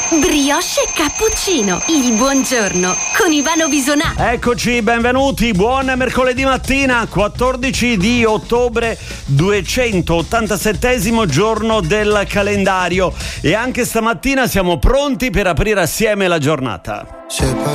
Brioche e cappuccino, il buongiorno con Ivano Bisonà. Eccoci, benvenuti, buon mercoledì mattina, 14 di ottobre, 287esimo giorno del calendario, e anche stamattina siamo pronti per aprire assieme la giornata.